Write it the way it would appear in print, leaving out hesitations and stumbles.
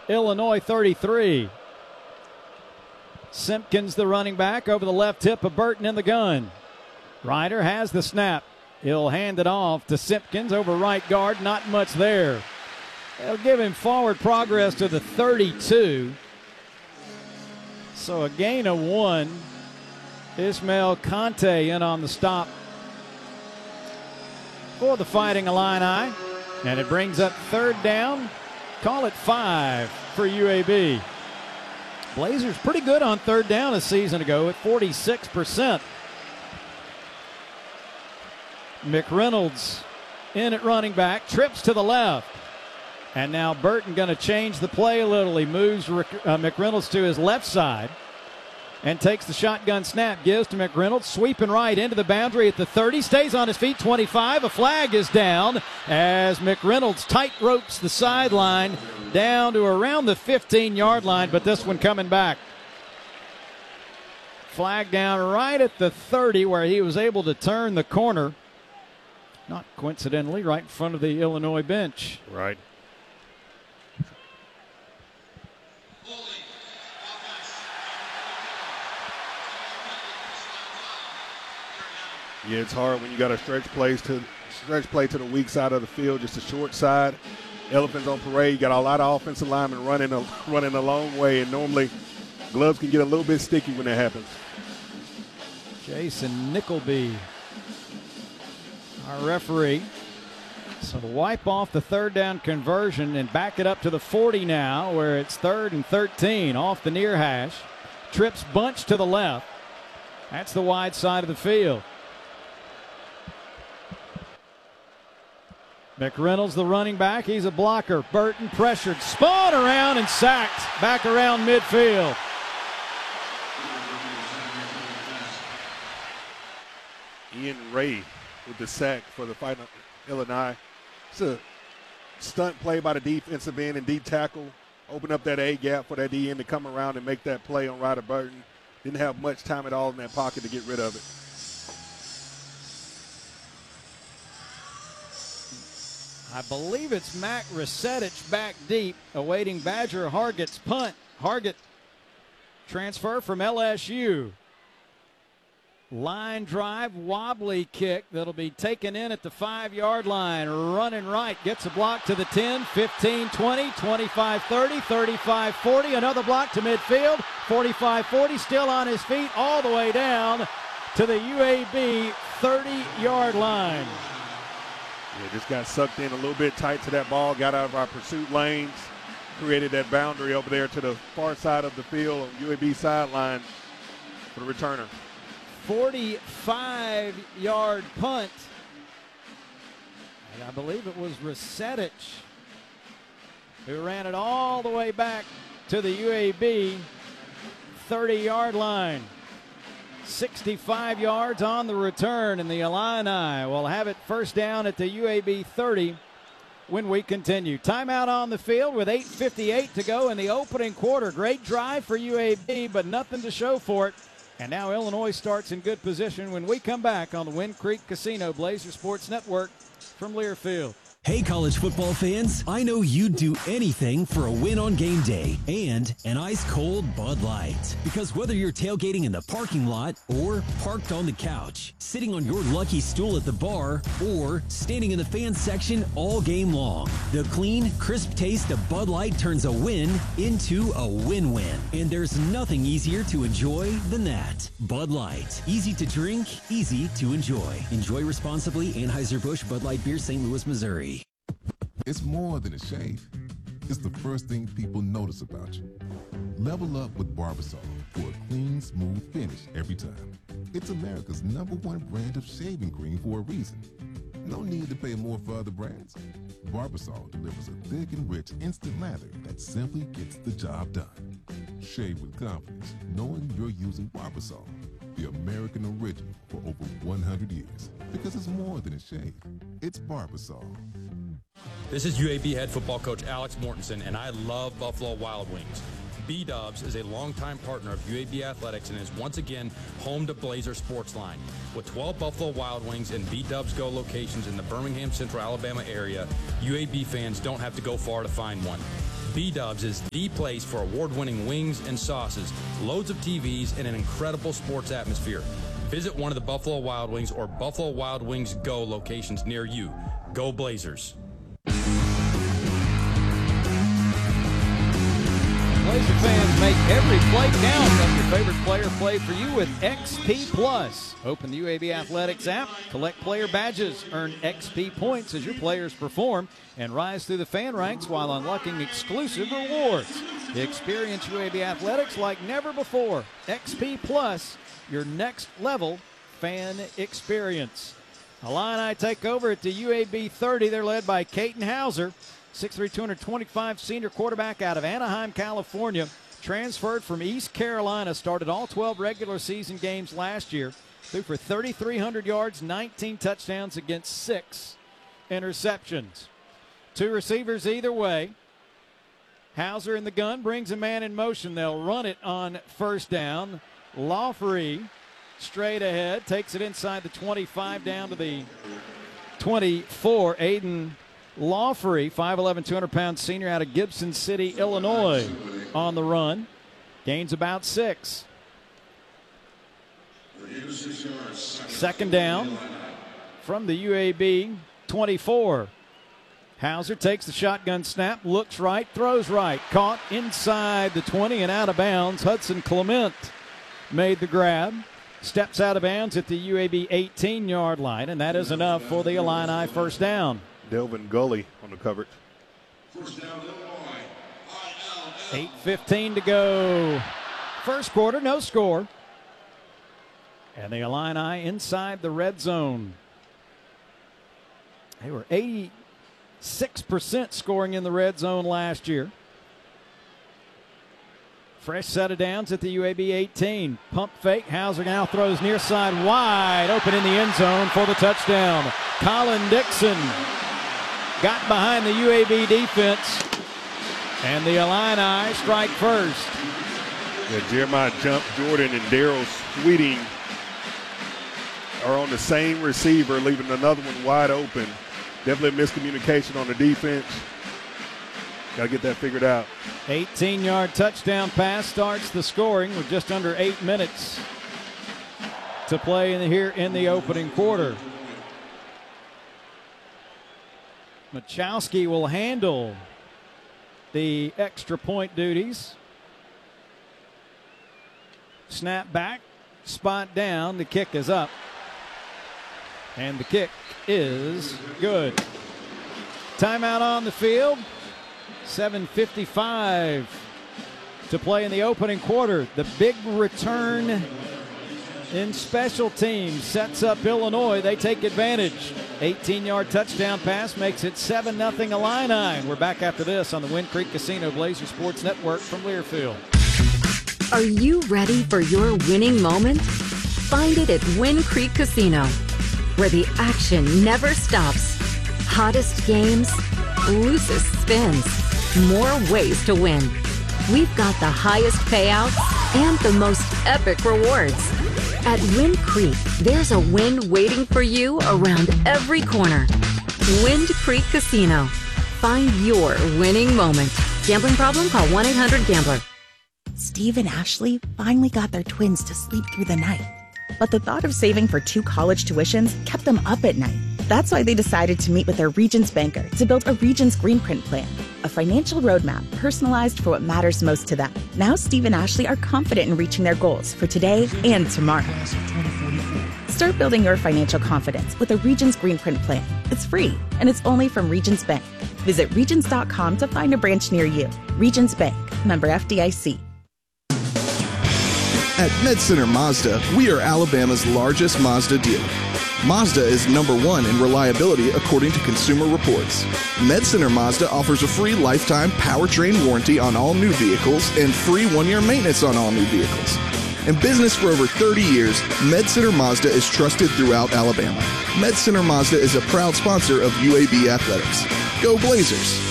Illinois 33. Simpkins, the running back, over the left hip of Burton in the gun. Ryder has the snap. He'll hand it off to Simpkins over right guard. Not much there. They'll give him forward progress to the 32. So a gain of 1. Ismael Conte in on the stop for the Fighting Illini. And it brings up 3rd down. Call it 5 for UAB. Blazers pretty good on 3rd down a season ago at 46%. McReynolds in at running back, trips to the left. And now Burton going to change the play a little. He moves McReynolds to his left side and takes the shotgun snap, gives to McReynolds, sweeping right into the boundary at the 30, stays on his feet, 25. A flag is down as McReynolds tight ropes the sideline down to around the 15-yard line, but this one coming back. Flag down right at the 30 where he was able to turn the corner. Not coincidentally, right in front of the Illinois bench. Right. Yeah, it's hard when you got a stretch play to the weak side of the field, just a short side. Elephants on parade. You got a lot of offensive linemen running a long way, and normally gloves can get a little bit sticky when that happens. Jason Nickleby, our referee. So wipe off the 3rd down conversion and back it up to the 40 now, where it's 3rd and 13 off the near hash. Trips bunch to the left. That's the wide side of the field. McReynolds, the running back, he's a blocker. Burton pressured, spun around and sacked back around midfield. Ian Ray with the sack for the Fighting Illini. It's a stunt play by the defensive end and D tackle. Open up that A gap for that D end to come around and make that play on Ryder Burton. Didn't have much time at all in that pocket to get rid of it. I believe it's Mac Resetich back deep, awaiting Badger Hargett's punt. Hargett transfer from LSU. Line drive, wobbly kick that'll be taken in at the 5-yard line. Running right, gets a block to the 10, 15, 20, 25, 30, 35, 40. Another block to midfield, 45, 40. Still on his feet all the way down to the UAB 30-yard line. Yeah, just got sucked in a little bit tight to that ball, got out of our pursuit lanes, created that boundary over there to the far side of the field on UAB sideline for the returner. 45-yard punt. And I believe it was Resetich who ran it all the way back to the UAB 30-yard line. 65 yards on the return, and the Illini will have it 1st down at the UAB 30 when we continue. Timeout on the field with 8:58 to go in the opening quarter. Great drive for UAB, but nothing to show for it. And now Illinois starts in good position when we come back on the Wind Creek Casino Blazer Sports Network from Learfield. Hey, college football fans, I know you'd do anything for a win on game day and an ice-cold Bud Light. Because whether you're tailgating in the parking lot or parked on the couch, sitting on your lucky stool at the bar, or standing in the fan section all game long, the clean, crisp taste of Bud Light turns a win into a win-win. And there's nothing easier to enjoy than that. Bud Light. Easy to drink, easy to enjoy. Enjoy responsibly. Anheuser-Busch Bud Light Beer, St. Louis, Missouri. It's more than a shave. It's the first thing people notice about you. Level up with Barbasol for a clean, smooth finish every time. It's America's #1 brand of shaving cream for a reason. No need to pay more for other brands. Barbasol delivers a thick and rich instant lather that simply gets the job done. Shave with confidence, knowing you're using Barbasol, the American original for over 100 years. Because it's more than a shave. It's Barbasol. This is UAB head football coach Alex Mortensen, and I love Buffalo Wild Wings. B-Dubs is a longtime partner of UAB Athletics and is once again home to Blazer Sportsline. With 12 Buffalo Wild Wings and B-Dubs Go locations in the Birmingham, Central Alabama area, UAB fans don't have to go far to find one. B-Dubs is the place for award-winning wings and sauces, loads of TVs, and an incredible sports atmosphere. Visit one of the Buffalo Wild Wings or Buffalo Wild Wings Go locations near you. Go Blazers. Blazer fans, make every play count. Let your favorite player play for you with XP Plus. Open the UAB Athletics app, collect player badges, earn XP points as your players perform, and rise through the fan ranks while unlocking exclusive rewards. Experience UAB Athletics like never before. XP Plus, your next level fan experience. Illini take over at the UAB 30. They're led by Caden Hauser. 6'3", 225 senior quarterback out of Anaheim, California. Transferred from East Carolina. Started all 12 regular season games last year. Threw for 3,300 yards, 19 touchdowns against 6 interceptions. 2 receivers either way. Hauser in the gun brings a man in motion. They'll run it on first down. Lawfrey straight ahead. Takes it inside the 25 down to the 24. Aiden Lawfrey, 5'11", 200-pound senior out of Gibson City, Illinois, on the run. Gains about 6. Second down from the UAB 24. Hauser takes the shotgun snap, looks right, throws right. Caught inside the 20 and out of bounds. Hudson Clement made the grab. Steps out of bounds at the UAB 18-yard line, and that is enough for the Illini first down. Delvin Gully on the coverage. 8:15 to go. First quarter, no score. And the Illini inside the red zone. They were 86% scoring in the red zone last year. Fresh set of downs at the UAB 18. Pump fake. Hauser now throws near side wide open in the end zone for the touchdown. Colin Dixon got behind the UAB defense, and the Illini strike first. Yeah, Jeremiah Jump Jordan and Daryl Sweeting are on the same receiver, leaving another one wide open. Definitely miscommunication on the defense. Got to get that figured out. 18-yard touchdown pass starts the scoring with just under 8 minutes to play here in the opening quarter. Machowski will handle the extra point duties. Snap back, spot down, the kick is up. And the kick is good. Timeout on the field. 7:55 to play in the opening quarter. The big return in special teams sets up Illinois. They take advantage. 18-yard touchdown pass makes it 7-0 Illini. We're back after this on the Wind Creek Casino Blazer Sports Network from Learfield. Are you ready for your winning moment? Find it at Wind Creek Casino, where the action never stops. Hottest games, loosest spins, more ways to win. We've got the highest payouts and the most epic rewards. At Wind Creek, there's a win waiting for you around every corner. Wind Creek Casino. Find your winning moment. Gambling problem? Call 1-800-GAMBLER. Steve and Ashley finally got their twins to sleep through the night. But the thought of saving for 2 college tuitions kept them up at night. That's why they decided to meet with their Regions banker to build a Regions Green Print plan, a financial roadmap personalized for what matters most to them. Now Steve and Ashley are confident in reaching their goals for today and tomorrow. Start building your financial confidence with a Regions Green Print plan. It's free, and it's only from Regions Bank. Visit Regions.com to find a branch near you. Regions Bank, member FDIC. At MedCenter Mazda, we are Alabama's largest Mazda dealer. Mazda is #1 in reliability according to Consumer Reports. MedCenter Mazda offers a free lifetime powertrain warranty on all new vehicles and free 1-year maintenance on all new vehicles. In business for over 30 years, MedCenter Mazda is trusted throughout Alabama. MedCenter Mazda is a proud sponsor of UAB Athletics. Go Blazers!